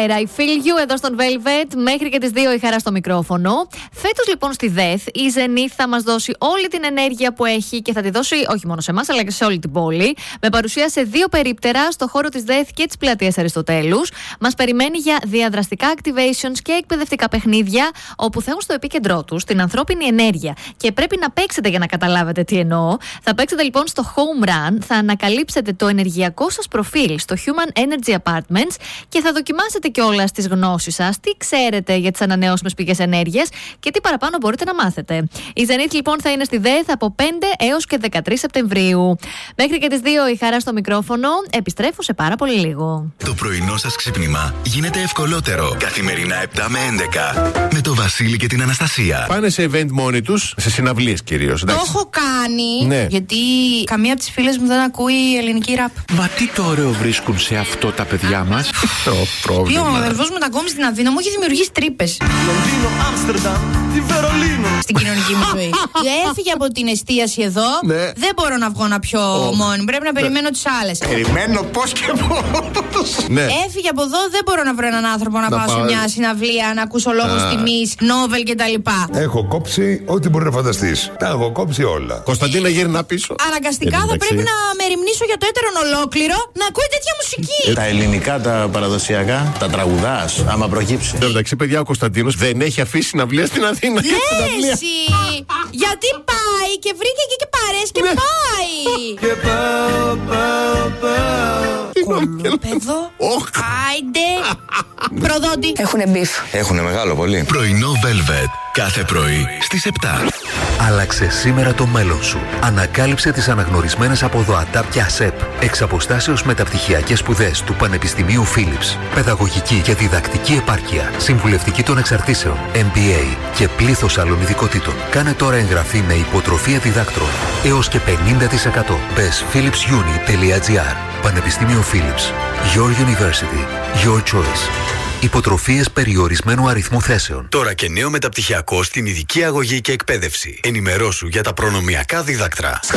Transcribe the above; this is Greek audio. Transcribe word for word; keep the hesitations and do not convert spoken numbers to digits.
καλησπέρα. Η Feel You εδώ στον Velvet. Μέχρι και τις δύο η Χαρά στο μικρόφωνο. Φέτος λοιπόν στη ΔΕΘ η Zenith θα μας δώσει όλη την ενέργεια που έχει και θα τη δώσει όχι μόνο σε εμάς αλλά και σε όλη την πόλη. Με παρουσία σε δύο περίπτερα στο χώρο της ΔΕΘ και της πλατείας Αριστοτέλους. Μας περιμένει για διαδραστικά activations και εκπαιδευτικά παιχνίδια, όπου θα έχουν στο επίκεντρό τους την ανθρώπινη ενέργεια. Και πρέπει να παίξετε για να καταλάβετε τι εννοώ. Θα παίξετε λοιπόν στο Home Run, θα ανακαλύψετε το ενεργειακό σας προφίλ στο Human Energy Apartments και θα δοκιμάσετε κιόλας τις γνώσεις σας, τι ξέρετε για τις ανανεώσιμες πηγές ενέργειας και τι παραπάνω μπορείτε να μάθετε. Η Zenith λοιπόν θα είναι στη ΔΕΘ από πέντε έως και δεκατρείς Σεπτεμβρίου. Μέχρι και τις δύο η Χαρά στο μικρόφωνο. Επιστρέφω σε πάρα πολύ λίγο. Το πρωινό σας ξύπνημα γίνεται ευκολότερο. Καθημερινά επτά με έντεκα. Με το Βασίλη και την Αναστασία. Πάνε σε event μόνοι τους, σε συναυλίες κυρίως. Το έχω κάνει, ναι. Γιατί καμία από τις φίλες μου δεν ακούει ελληνική ραπ. Μα τι το ωραίο βρίσκουν σε αυτό τα παιδιά μας. Το πρόβλημα. Ο αδερφός μου μετακόμισε στην Αθήνα, μου έχει δημιουργήσει τρύπες. Λονδίνο, Άμστερνταμ, τη Βερολίνο. Στην κοινωνική μου ζωή. Έφυγε από την εστίαση εδώ. Ναι. Δεν μπορώ να βγω να πιω oh. μόνη. Πρέπει να περιμένω τις άλλες. Περιμένω πώς και πώς. Ναι. Έφυγε από εδώ, δεν μπορώ να βρω έναν άνθρωπο να, να πάω σε μια συναυλία, να ακούσω λόγους τιμής, νόβελ κτλ. Έχω κόψει ό,τι μπορεί να φανταστείς. Τα έχω κόψει όλα. Κωνσταντίνα, γύρνα πίσω. Αναγκαστικά θα πρέπει να μεριμνήσω για το έτερον ολόκληρο να ακούει τέτοια μουσική. Τα ελληνικά, τα παραδοσιακά, τα τραγουδάς, άμα προκύψει. Εν τω μεταξύ, παιδιά, ο Κωνσταντίνος δεν έχει αφήσει συναυλία στην Αθήνα. Λέσυ! Γιατί πάει και βρήκε εκεί και παρές και πάει! Και πάω, πάω, πάω. Κολοπέδο, άιντε. Προδότη. Έχουνε μπιφ. Έχουνε μεγάλο πολύ. Πρωινό Velvet. Κάθε πρωί στις επτά. Άλλαξε σήμερα το μέλλον σου. Ανακάλυψε τις αναγνωρισμένες από ΔΟΑΤΑ και ΑΣΕΠ. Εξ αποστάσεως μεταπτυχιακές σπουδές του Πανεπιστημίου Philips. Παιδαγωγική και διδακτική επάρκεια. Συμβουλευτική των εξαρτήσεων. εμ μπι έι και πλήθος άλλων ειδικοτήτων. Κάνε τώρα εγγραφή με υποτροφία διδάκτρων. Έως και πενήντα τοις εκατό. Μπες philips uni τελεία gr. Πανεπιστήμιο Philips. Your University. Your choice. Υποτροφίες περιορισμένου αριθμού θέσεων. Τώρα και νέο μεταπτυχιακό στην ειδική αγωγή και εκπαίδευση. Ενημερώσου για τα προνομιακά δίδακτρα.